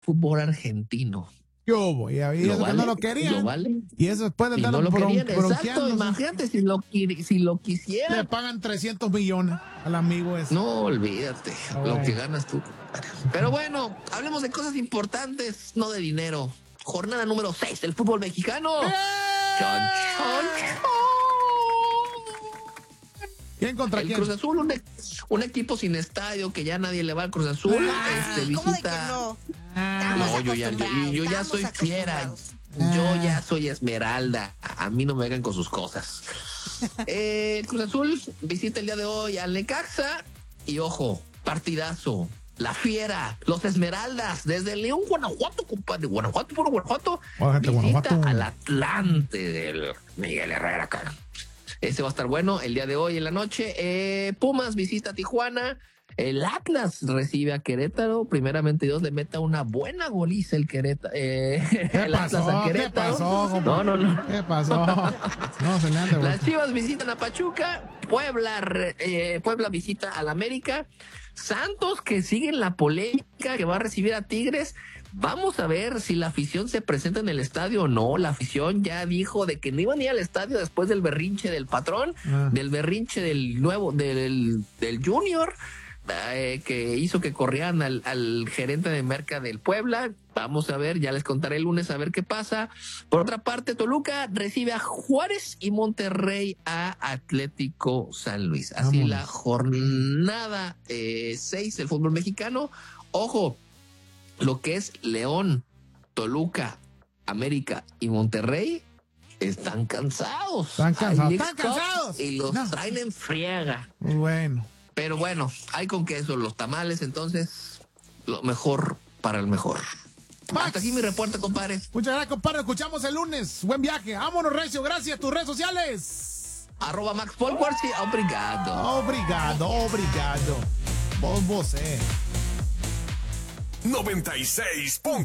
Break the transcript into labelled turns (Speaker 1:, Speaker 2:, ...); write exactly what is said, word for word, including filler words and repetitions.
Speaker 1: fútbol argentino.
Speaker 2: ¿Qué hubo? Y, y eso
Speaker 1: vale,
Speaker 2: que no lo querían.
Speaker 1: ¿Lo vale?
Speaker 2: Y eso después de
Speaker 1: y
Speaker 2: andar
Speaker 1: no lo
Speaker 2: bron,
Speaker 1: querían, exacto,
Speaker 2: bronqueándose.
Speaker 1: imagínate si lo, si lo quisieran.
Speaker 2: Le pagan trescientos millones al amigo ese.
Speaker 1: No, olvídate,
Speaker 2: Oh,
Speaker 1: lo
Speaker 2: bueno.
Speaker 1: que ganas tú. Pero bueno, hablemos de cosas importantes, no de dinero. Jornada número seis del fútbol mexicano.
Speaker 2: ¡Eh!
Speaker 1: Chon, chon, chon.
Speaker 2: ¿Quién contra
Speaker 1: El
Speaker 2: quién?
Speaker 1: Cruz Azul, un, e- un equipo sin estadio que ya nadie le va al Cruz Azul.
Speaker 3: Ah,
Speaker 1: este,
Speaker 3: ¿cómo de que
Speaker 1: visita.
Speaker 3: no?
Speaker 2: Ah,
Speaker 1: No, yo ya, yo, yo ya
Speaker 3: Estamos
Speaker 1: soy fiera.
Speaker 3: acostumbrados.
Speaker 1: Yo ya soy Esmeralda. A mí no me vengan con sus cosas. Eh, el Cruz Azul visita el día de hoy al Necaxa. Y ojo, partidazo. La Fiera, los Esmeraldas, desde León, Guanajuato, compadre. Guanajuato, puro Guanajuato.
Speaker 2: Guanajuato,
Speaker 1: visita
Speaker 2: Guanajuato.
Speaker 1: al Atlante del Miguel Herrera, cara. Ese va a estar bueno el día de hoy en la noche. Eh, Pumas visita a Tijuana. El Atlas recibe a Querétaro. Primeramente Dios le meta una buena goliza el Querétaro. Eh,
Speaker 2: ¿Qué
Speaker 1: el Atlas
Speaker 2: pasó?
Speaker 1: a
Speaker 2: ¿Qué
Speaker 1: Querétaro.
Speaker 2: pasó? compa?
Speaker 1: No, no, no.
Speaker 2: ¿Qué pasó? No, se le anda.
Speaker 1: Las Chivas visitan a Pachuca. Puebla, re- eh, Puebla visita al América. Santos, que sigue en la polémica, que va a recibir a Tigres. Vamos a ver si la afición se presenta en el estadio o no. La afición ya dijo de que no iban a ir al estadio después del berrinche del patrón,
Speaker 2: Ah.
Speaker 1: del berrinche del nuevo, del, del Junior, eh, que hizo que corrieran al, al gerente de merca del Puebla. Vamos a ver, ya les contaré el lunes a ver qué pasa. Por otra parte, Toluca recibe a Juárez y Monterrey a Atlético San Luis. Así
Speaker 2: Vámonos.
Speaker 1: la jornada eh, seis del fútbol mexicano. Ojo, lo que es León, Toluca, América y Monterrey están cansados.
Speaker 2: Están cansados,
Speaker 1: Hay
Speaker 2: están
Speaker 1: Leagues Cup
Speaker 2: cansados.
Speaker 1: Y los
Speaker 2: No.
Speaker 1: traen en friega.
Speaker 2: Muy bueno.
Speaker 1: Pero bueno, hay con queso los tamales, entonces lo mejor para el mejor.
Speaker 2: Max.
Speaker 1: Hasta aquí mi reporte, compadre.
Speaker 2: Muchas gracias, compadre. Escuchamos el lunes. Buen viaje. Vámonos, Recio. Gracias. Tus redes sociales.
Speaker 1: Arroba Max Polquarsi, obrigado.
Speaker 2: Obrigado, obrigado. Vos, vos, eh.
Speaker 4: noventa y seis punto